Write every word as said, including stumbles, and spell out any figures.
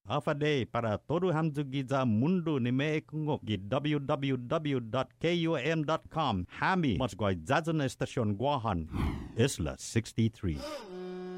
Afaday para todo hamzugiza mundo ni me kungok gi w w w dot kum dot com. Hami, mas guay zazan estasyon guahan. Isla sixty-three.